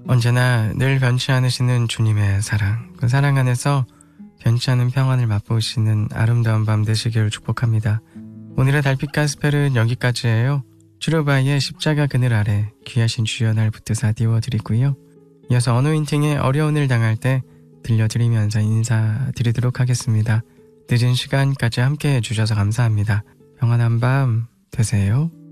언제나 늘 변치 않으시는 주님의 사랑, 그 사랑 안에서 변치 않은 평안을 맛보시는 아름다운 밤 되시길 축복합니다. 오늘의 달빛 가스펠은 여기까지예요. 주로바이의 십자가 그늘 아래 귀하신 주여 날 붙드사 띄워드리고요. 이어서 어노인팅의 어려운 일 당할 때 들려드리면서 인사드리도록 하겠습니다. 늦은 시간까지 함께 해주셔서 감사합니다. 평안한 밤 되세요.